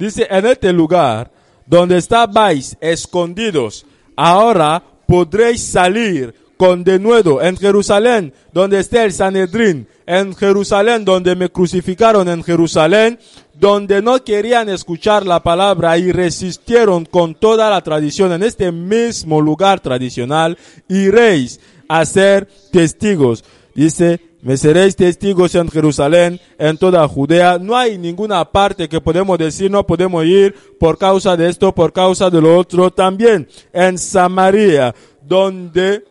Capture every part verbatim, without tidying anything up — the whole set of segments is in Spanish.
Dice, en este lugar donde estabais escondidos, ahora podréis salir con denuedo. En Jerusalén, donde está el Sanedrín, en Jerusalén, donde me crucificaron, en Jerusalén, donde no querían escuchar la palabra y resistieron con toda la tradición, en este mismo lugar tradicional, iréis a ser testigos. Dice, me seréis testigos en Jerusalén, en toda Judea. No hay ninguna parte que podemos decir, no podemos ir por causa de esto, por causa de lo otro. También en Samaria, donde...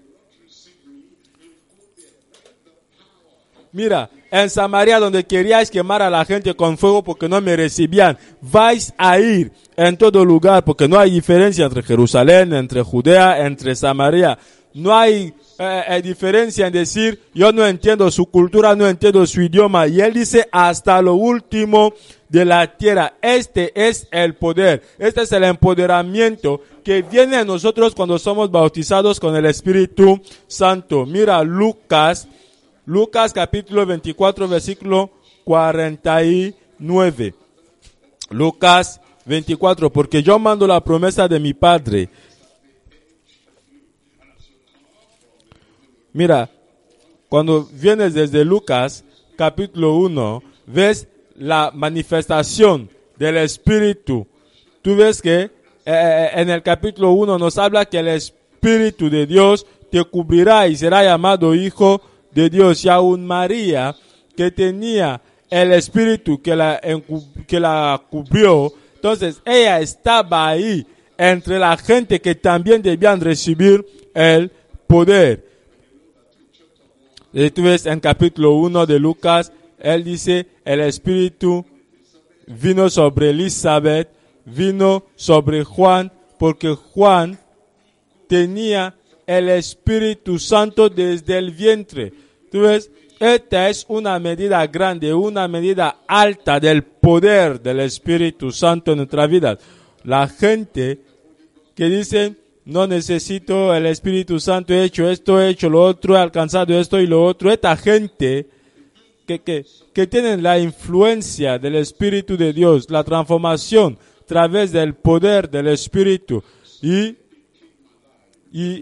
Mira, en Samaria, donde queríais quemar a la gente con fuego porque no me recibían, vais a ir en todo lugar, porque no hay diferencia entre Jerusalén, entre Judea, entre Samaria. No hay eh, eh, diferencia en decir, yo no entiendo su cultura, no entiendo su idioma. Y él dice, hasta lo último de la tierra. Este es el poder, este es el empoderamiento que viene a nosotros cuando somos bautizados con el Espíritu Santo. Mira, Lucas, Lucas capítulo veinticuatro, versículo cuarenta y nueve. Lucas veinticuatro, porque yo mando la promesa de mi Padre. Mira, cuando vienes desde Lucas capítulo uno, ves la manifestación del Espíritu. Tú ves que eh, en el capítulo uno nos habla que el Espíritu de Dios te cubrirá y será llamado Hijo de Dios. Y aún María, que tenía el Espíritu que la, que la cubrió, entonces ella estaba ahí entre la gente que también debían recibir el poder. Y tú ves en capítulo uno de Lucas, él dice, el Espíritu vino sobre Elizabeth, vino sobre Juan, porque Juan tenía el Espíritu Santo desde el vientre. Tú ves, esta es una medida grande, una medida alta del poder del Espíritu Santo en nuestra vida. La gente que dice, no necesito el Espíritu Santo, he hecho esto, he hecho lo otro, he alcanzado esto y lo otro. Esta gente que, que, que tienen la influencia del Espíritu de Dios, la transformación a través del poder del Espíritu. Y, y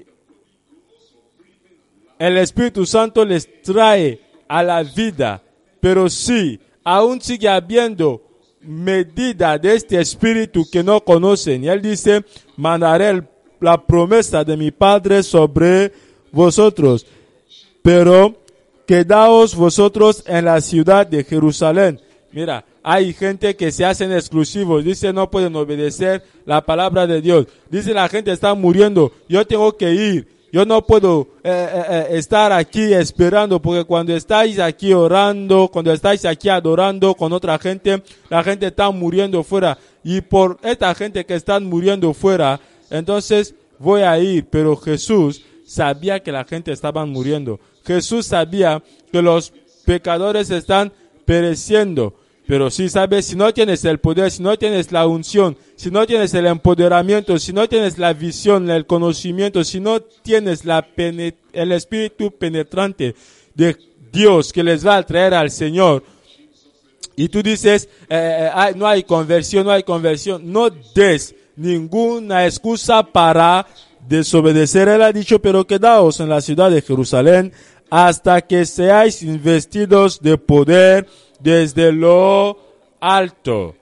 el Espíritu Santo les trae a la vida. Pero sí, aún sigue habiendo medida de este Espíritu que no conocen. Y él dice, mandaré el la promesa de mi Padre sobre vosotros, pero quedaos vosotros en la ciudad de Jerusalén. Mira, hay gente que se hacen exclusivos, dice no pueden obedecer la palabra de Dios. Dice la gente está muriendo, yo tengo que ir, yo no puedo eh, eh, estar aquí esperando, porque cuando estáis aquí orando, cuando estáis aquí adorando con otra gente, la gente está muriendo fuera. Y por esta gente que están muriendo fuera, entonces voy a ir. Pero Jesús sabía que la gente estaba muriendo. Jesús sabía que los pecadores están pereciendo. Pero sí sabes, si no tienes el poder, si no tienes la unción, si no tienes el empoderamiento, si no tienes la visión, el conocimiento, si no tienes la penet- el espíritu penetrante de Dios que les va a traer al Señor, y tú dices, eh, eh, no hay conversión, no hay conversión, no des ninguna excusa para desobedecer. Él ha dicho, pero quedaos en la ciudad de Jerusalén hasta que seáis investidos de poder desde lo alto.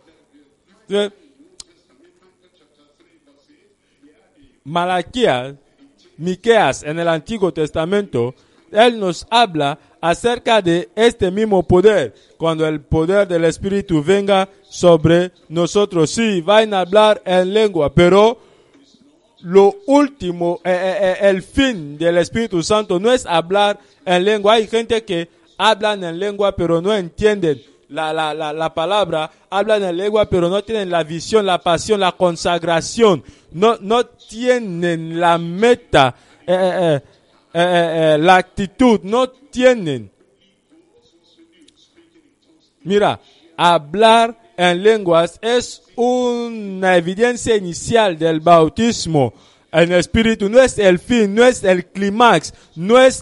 Malaquías, Miqueas en el Antiguo Testamento, él nos habla acerca de este mismo poder, cuando el poder del Espíritu venga sobre nosotros. Sí, van a hablar en lengua, pero lo último, eh, eh, el fin del Espíritu Santo no es hablar en lengua. Hay gente que hablan en lengua, pero no entienden la, la, la, la palabra, hablan en lengua, pero no tienen la visión, la pasión, la consagración, no, no tienen la meta, eh, eh, eh, eh, la actitud, no tienen. Mira, hablar en lenguas es una evidencia inicial del bautismo en espíritu. No es el fin, no es el clímax, no es